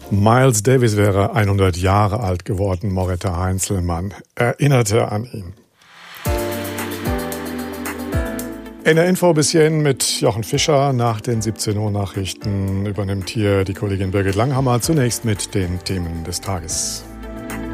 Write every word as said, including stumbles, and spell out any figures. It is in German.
Miles Davis wäre hundert Jahre alt geworden, Moretta Heinzelmann erinnerte an ihn. In der Info bis hierhin mit Jochen Fischer. Nach den siebzehn Uhr Nachrichten übernimmt hier die Kollegin Birgit Langhammer zunächst mit den Themen des Tages.